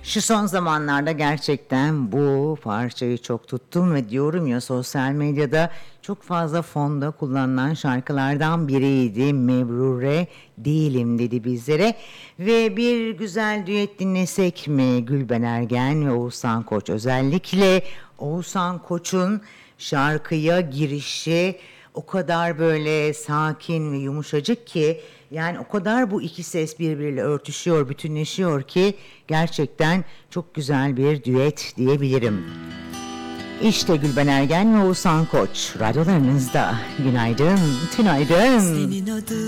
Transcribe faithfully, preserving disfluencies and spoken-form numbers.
Şu son zamanlarda gerçekten bu parçayı çok tuttum ve diyorum ya, sosyal medyada çok fazla fonda kullanılan şarkılardan biriydi. Mebrure değilim dedi bizlere ve bir güzel düet dinlesek mi? Gülben Ergen ve Oğuzhan Koç, özellikle Oğuzhan Koç'un şarkıya girişi o kadar böyle sakin ve yumuşacık ki, yani o kadar bu iki ses birbiriyle örtüşüyor, bütünleşiyor ki gerçekten çok güzel bir düet diyebilirim. İşte Gülben Ergen ve Oğuzhan Koç radyolarınızda. Günaydın, tünaydın. Senin adın